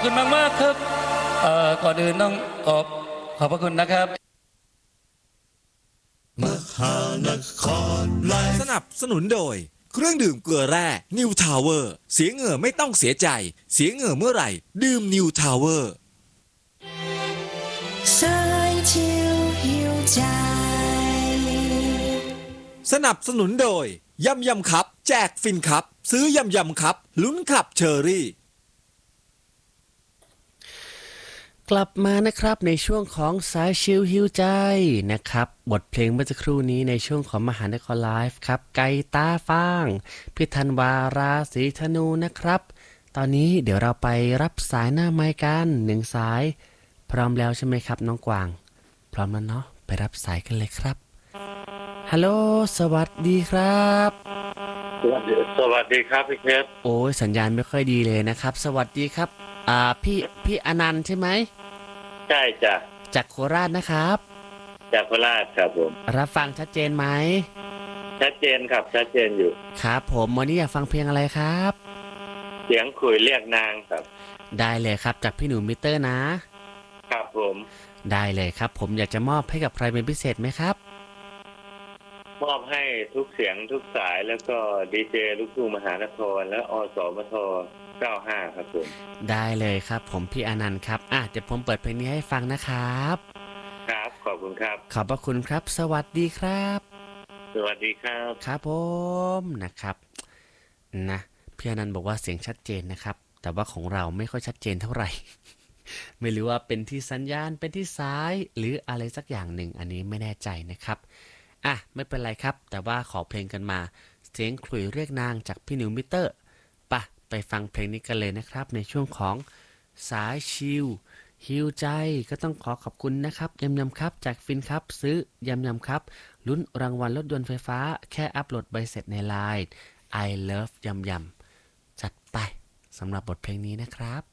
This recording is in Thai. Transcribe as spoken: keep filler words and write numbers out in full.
คุณมากๆครับเอ่อก่อนอื่นต้องขอบขอบพระคุณนะครับมหานครไลฟ์สนับสนุนโดยเครื่องดื่มเกลือแร่นิวทาวเวอร์เสียเหงื่อไม่ต้องเสียใจเสียเหงื่อเมื่อไหร่ดื่มนิวทาวเวอร์สายชิวหิวใจสนับสนุนโดยยำยำครับแจกฟินครับซื้อยำยำครับลุ้นคลับเชอรี่กลับมานะครับในช่วงของสายชิลฮิวใจนะครับบทเพลงเมื่อสักครู่นี้ในช่วงของมหานครไลฟ์ครับไก่ตาฟางพิธันวาราศีธนูนะครับตอนนี้เดี๋ยวเราไปรับสายหน้าไมค์กันหนึ่งสายพร้อมแล้วใช่ไหมครับน้องกวางพร้อมแล้วเนาะไปรับสายกันเลยครับฮัลโหลสวัสดีครับสวัสดีสวัสดีครับพี่เพชรโอ้ยสัญญาณไม่ค่อยดีเลยนะครับสวัสดีครับอ่าพี่พี่อนันต์ใช่ไหมใช่จ้ะจากโคราชนะครับจากโคราชครับผมรับฟังชัดเจนไหมชัดเจนครับชัดเจนอยู่ครับผมวันนี้อยากฟังเพลงอะไรครับเสียงคุยเรียกนางครับได้เลยครับจากพี่หนูมิเตอร์นะครับผมได้เลยครับผมอยากจะมอบให้กับใครเป็นพิเศษไหมครับมอบให้ทุกเสียงทุกสายแล้วก็ดีเจลูกทุ่งมหานครและอสมทเก้าห้าครับผมได้เลยครับผมพี่อนันต์ครับอ่ะเดี๋ยวผมเปิดเพลงนี้ให้ฟังนะครับครับขอบคุณครับขอบพระคุณครับสวัสดีครับสวัสดีครับครับผมนะครับนะพี่อนันต์บอกว่าเสียงชัดเจนนะครับแต่ว่าของเราไม่ค่อยชัดเจนเท่าไหร่ ไม่รู้ว่าเป็นที่สัญญาณเป็นที่สายหรืออะไรสักอย่างหนึ่งอันนี้ไม่แน่ใจนะครับอ่ะไม่เป็นไรครับแต่ว่าขอเพลงกันมาเสียงขลุ่ยเรียกนางจากพี่นิวมิเตอร์ปะไปฟังเพลงนี้กันเลยนะครับในช่วงของสายชิลฮิวใจก็ต้องขอขอบคุณนะครับยำยำครับจากฟินครับซื้อยำยำครับลุ้นรางวัลรถยนต์ไฟฟ้าแค่อัปโหลดใบเสร็จในไลน์ I love ยำยำจัดไปสำหรับบทเพลงนี้นะครับ